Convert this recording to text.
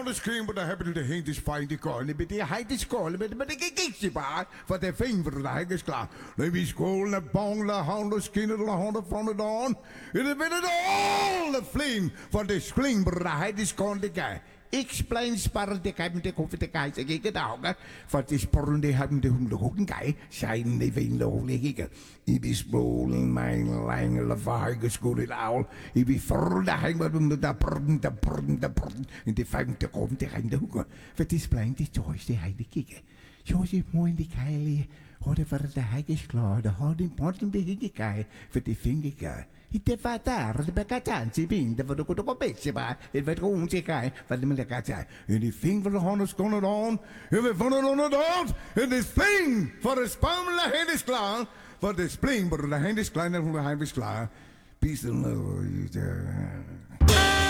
de screen, but I happen to heen this fine the corner, but the height is called, but the geekje bar, for the finger for the hike is klaar. Maybe school, the bong, the hound, the skin, the hound from the dawn. It has been all the flame for the screen, but the height is called the guy. Explain spar de kai de koffie de kai ik het ook voor het sporren de hebben de hom de hoeken kai zijn de veen de ik it is bolen mijn lange lavaige school in aul ik be voor de hang wat om de prn in de vijf de koffie de hang de hoeken voor het is plein de choice de hij de kikken zo is mooi de kai hoorde voor de hang is klaar de hoorde important de hing kai voor de vinger kai. Ite fatar de bekatansi bin de vodo ko petse ba het werd gewoon se kai wat de meleka zei en die thing for the honors going on en we van on het out en this thing for the spam la hand is klaar for the spring but the hand is kleiner van de hand is klaar peace and love